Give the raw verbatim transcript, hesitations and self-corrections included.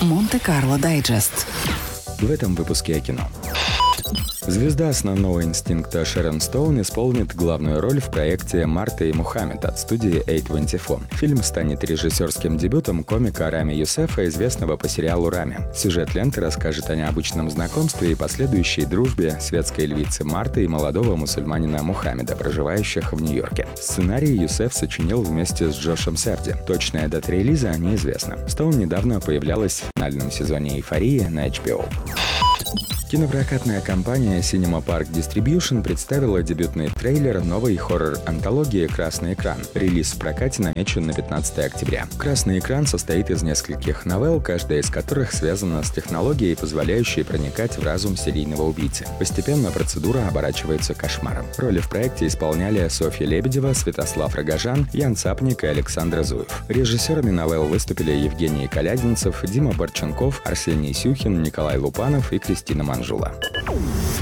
Монте-Карло Дайджест. В этом выпуске о кино. Звезда основного инстинкта Шерон Стоун исполнит главную роль в проекте «Марта и Мухаммед» от студии эй двадцать четыре. Фильм станет режиссерским дебютом комика Рами Юсефа, известного по сериалу «Рами». Сюжет ленты расскажет о необычном знакомстве и последующей дружбе светской львицы Марты и молодого мусульманина Мухаммеда, проживающих в Нью-Йорке. Сценарий Юсеф сочинил вместе с Джошем Сарди. Точная дата релиза неизвестна. Стоун недавно появлялась в финальном сезоне «Эйфории» на эйч би о. Кинопрокатная компания Cinema Park Distribution представила дебютный трейлер новой хоррор-антологии «Красный экран». Релиз в прокате намечен на пятнадцатое октября. «Красный экран» состоит из нескольких новелл, каждая из которых связана с технологией, позволяющей проникать в разум серийного убийцы. Постепенно процедура оборачивается кошмаром. Роли в проекте исполняли Софья Лебедева, Святослав Рогожан, Ян Цапник и Александр Зуев. Режиссерами новелл выступили Евгений Колядинцев, Дима Борченков, Арсений Сюхин, Николай Лупанов и Кристина Манжула.